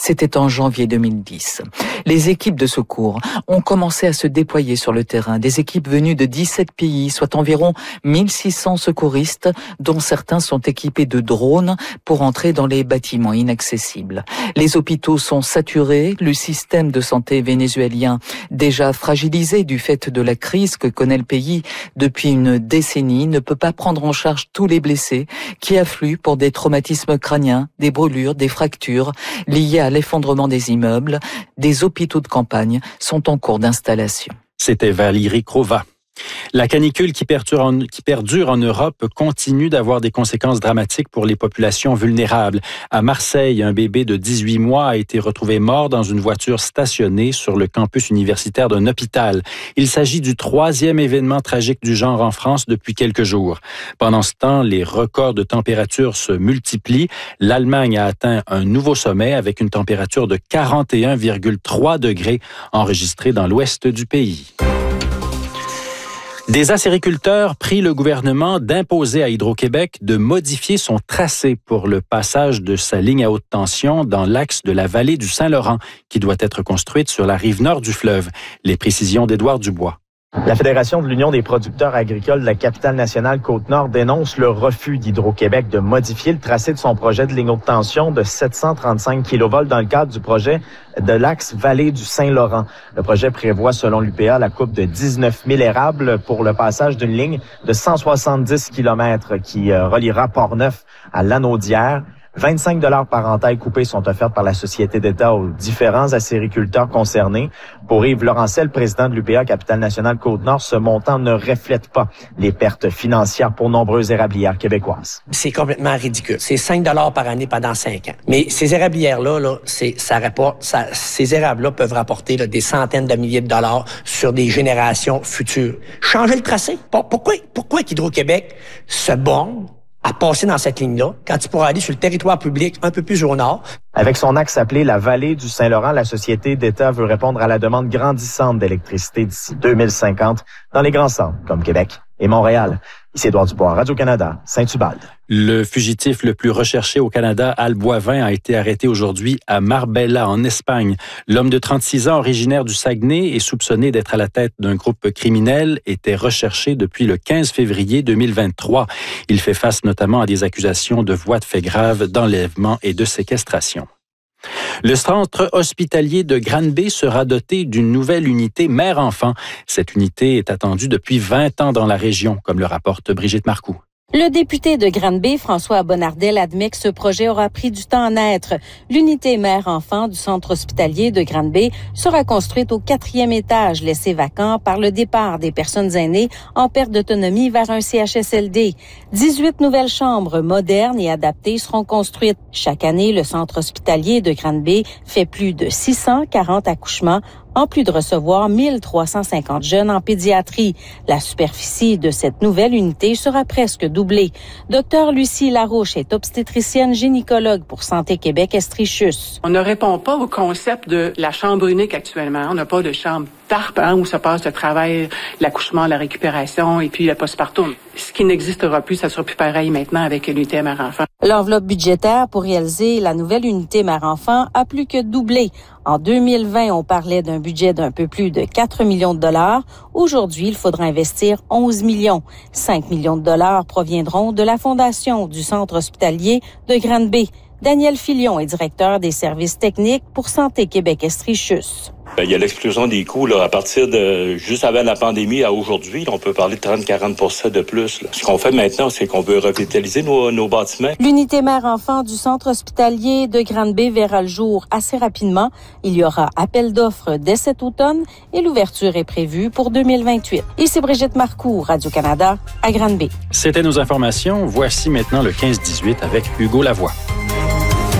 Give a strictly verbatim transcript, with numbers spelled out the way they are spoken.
C'était en janvier deux mille dix. Les équipes de secours ont commencé à se déployer sur le terrain. Des équipes venues de dix-sept pays, soit environ mille six cents secouristes, dont certains sont équipés de drones pour entrer dans les bâtiments inaccessibles. Les hôpitaux sont saturés, le système de santé vénézuélien déjà fragilisé du fait de la crise que connaît le pays depuis une décennie ne peut pas prendre en charge tous les blessés qui affluent pour des traumatismes crâniens, des brûlures, des fractures liées à l'effondrement des immeubles. Des hôpitaux de campagne sont en cours d'installation. C'était Valérie Crova. La canicule qui perdure, en, qui perdure en Europe continue d'avoir des conséquences dramatiques pour les populations vulnérables. À Marseille, un bébé de dix-huit mois a été retrouvé mort dans une voiture stationnée sur le campus universitaire d'un hôpital. Il s'agit du troisième événement tragique du genre en France depuis quelques jours. Pendant ce temps, les records de température se multiplient. L'Allemagne a atteint un nouveau sommet avec une température de quarante et un virgule trois degrés enregistrée dans l'ouest du pays. Des acériculteurs prient le gouvernement d'imposer à Hydro-Québec de modifier son tracé pour le passage de sa ligne à haute tension dans l'axe de la vallée du Saint-Laurent, qui doit être construite sur la rive nord du fleuve. Les précisions d'Édouard Dubois. La Fédération de l'Union des producteurs agricoles de la capitale nationale Côte-Nord dénonce le refus d'Hydro-Québec de modifier le tracé de son projet de ligne haute tension de sept cent trente-cinq kilovolts dans le cadre du projet de l'axe vallée du Saint-Laurent. Le projet prévoit, selon l'U P A, la coupe de dix-neuf mille érables pour le passage d'une ligne de cent soixante-dix kilomètres qui euh, reliera Port-Neuf à Lanaudière. vingt-cinq dollars par entaille coupée sont offertes par la Société d'État aux différents acériculteurs concernés. Pour Yves Laurentiel, président de l'U P A Capitale nationale Côte-Nord, ce montant ne reflète pas les pertes financières pour nombreuses érablières québécoises. C'est complètement ridicule. C'est cinq dollars par année pendant cinq ans. Mais ces érablières-là, là, c'est, ça rapporte, ça, ces érables-là peuvent rapporter là, des centaines de milliers de dollars sur des générations futures. Changer le tracé? Pourquoi, pourquoi qu'Hydro-Québec se borne à passer dans cette ligne-là, quand il pourra aller sur le territoire public un peu plus au nord? Avec son axe appelé la vallée du Saint-Laurent, la Société d'État veut répondre à la demande grandissante d'électricité d'ici deux mille cinquante dans les grands centres comme Québec et Montréal. Ici Édouard Dubois, Radio-Canada, Saint-Ubalde. Le fugitif le plus recherché au Canada, Al Boivin, a été arrêté aujourd'hui à Marbella, en Espagne. L'homme de trente-six ans, originaire du Saguenay et soupçonné d'être à la tête d'un groupe criminel, était recherché depuis le quinze février deux mille vingt-trois. Il fait face notamment à des accusations de voies de fait grave, d'enlèvement et de séquestration. Le centre hospitalier de Granby sera doté d'une nouvelle unité mère-enfant. Cette unité est attendue depuis vingt ans dans la région, comme le rapporte Brigitte Marcoux. Le député de Granby, François Bonnardel, admet que ce projet aura pris du temps à naître. L'unité mère-enfant du centre hospitalier de Granby sera construite au quatrième étage, laissé vacant par le départ des personnes aînées en perte d'autonomie vers un C H S L D. dix-huit nouvelles chambres modernes et adaptées seront construites. Chaque année, le centre hospitalier de Granby fait plus de six cent quarante accouchements, en plus de recevoir mille trois cent cinquante jeunes en pédiatrie. La superficie de cette nouvelle unité sera presque doublée. Docteur Lucie Larouche est obstétricienne gynécologue pour Santé Québec Estrichus. On ne répond pas au concept de la chambre unique actuellement. On n'a pas de chambre TARP hein, où se passe le travail, l'accouchement, la récupération et puis le postpartum. Ce qui n'existera plus, ça sera plus pareil maintenant avec l'unité mère-enfant. L'enveloppe budgétaire pour réaliser la nouvelle unité mère-enfant a plus que doublé. En deux mille vingt, on parlait d'un budget d'un peu plus de quatre millions de dollars. Aujourd'hui, il faudra investir onze millions. cinq millions de dollars proviendront de la fondation du centre hospitalier de Granby. Daniel Filion est directeur des services techniques pour Santé Québec Estrichus. Il y a l'explosion des coûts là, à partir de juste avant la pandémie à aujourd'hui. On peut parler de trente à quarante pour cent de plus. Là. Ce qu'on fait maintenant, c'est qu'on veut revitaliser nos, nos bâtiments. L'unité mère-enfant du centre hospitalier de Granby verra le jour assez rapidement. Il y aura appel d'offres dès cet automne et l'ouverture est prévue pour deux mille vingt-huit. Ici Brigitte Marcoux, Radio-Canada, à Granby. C'était nos informations. Voici maintenant le quinze dix-huit avec Hugo Lavoie.